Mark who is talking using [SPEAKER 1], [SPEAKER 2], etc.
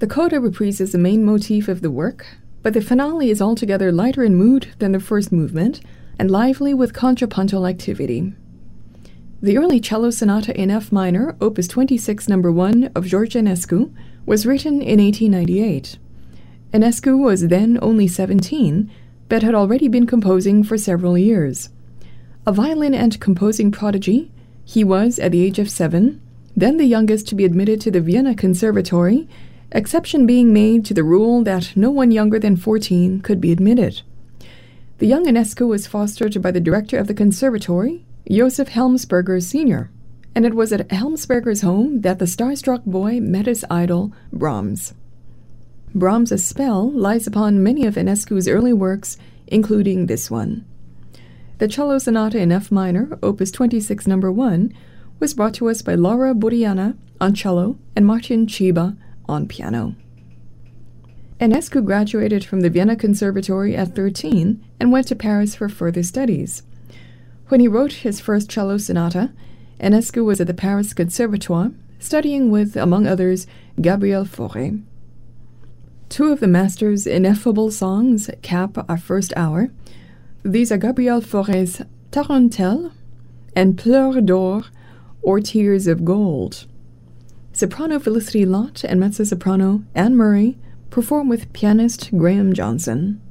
[SPEAKER 1] The coda reprises the main motif of the work, but the finale is altogether lighter in mood than the first movement and lively with contrapuntal activity. The early cello sonata in F minor, opus 26 No. 1 of George Enescu, was written in 1898. Enescu was then only 17, but had already been composing for several years. A violin and composing prodigy, he was, at the age of 7, then the youngest to be admitted to the Vienna Conservatory, exception being made to the rule that no one younger than 14 could be admitted. The young Enescu was fostered by the director of the conservatory, Joseph Helmsberger Sr., and it was at Helmsberger's home that the starstruck boy met his idol, Brahms. Brahms' spell lies upon many of Enescu's early works, including this one. The cello sonata in F minor, opus 26 No. 1, was brought to us by Laura Buriana on cello and Martin Chiba on piano. Enescu graduated from the Vienna Conservatory at 13 and went to Paris for further studies. When he wrote his first cello sonata, Enescu was at the Paris Conservatoire, studying with, among others, Gabriel Fauré. Two of the master's ineffable songs cap our first hour. These are Gabriel Fauré's Tarentelle and Pleurs d'Or, or Tears of Gold. Soprano Felicity Lott and mezzo-soprano Anne Murray perform with pianist Graham Johnson.